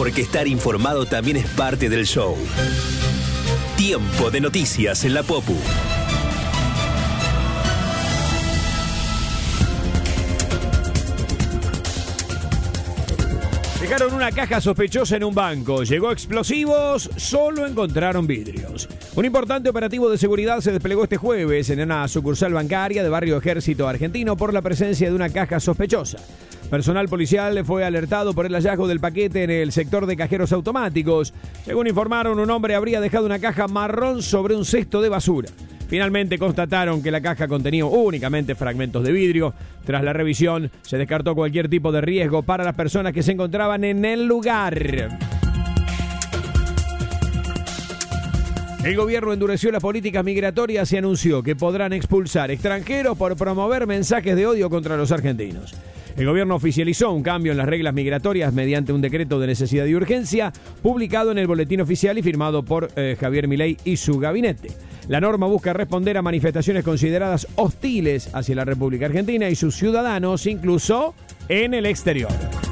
porque estar informado también es parte del show. Tiempo de noticias en la Popu. Dejaron una caja sospechosa en un banco. Llegó explosivos, solo encontraron vidrios. Un importante operativo de seguridad se desplegó este jueves en una sucursal bancaria de Barrio Ejército Argentino por la presencia de una caja sospechosa. Personal policial fue alertado por el hallazgo del paquete en el sector de cajeros automáticos. Según informaron, un hombre habría dejado una caja marrón sobre un cesto de basura. Finalmente constataron que la caja contenía únicamente fragmentos de vidrio. Tras la revisión, se descartó cualquier tipo de riesgo para las personas que se encontraban en el lugar. El gobierno endureció las políticas migratorias y anunció que podrán expulsar extranjeros por promover mensajes de odio contra los argentinos. El gobierno oficializó un cambio en las reglas migratorias mediante un decreto de necesidad y urgencia publicado en el boletín oficial y firmado por Javier Milei y su gabinete. La norma busca responder a manifestaciones consideradas hostiles hacia la República Argentina y sus ciudadanos, incluso en el exterior.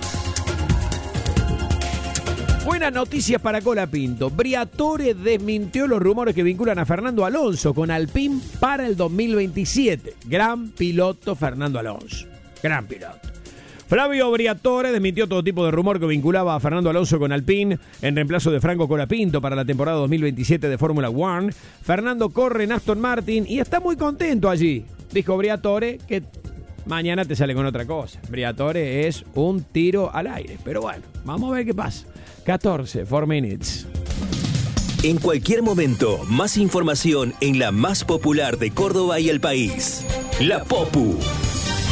Buenas noticias para Colapinto. Briatore desmintió los rumores que vinculan a Fernando Alonso con Alpine para el 2027. Gran piloto Fernando Alonso. Gran piloto. Flavio Briatore desmintió todo tipo de rumor que vinculaba a Fernando Alonso con Alpine en reemplazo de Franco Colapinto para la temporada 2027 de Fórmula 1. Fernando corre en Aston Martin y está muy contento allí. Dijo Briatore que mañana te sale con otra cosa. Briatore es un tiro al aire. Pero bueno, vamos a ver qué pasa. 14, 4 minutes. En cualquier momento, más información en la más popular de Córdoba y el país. La Popu.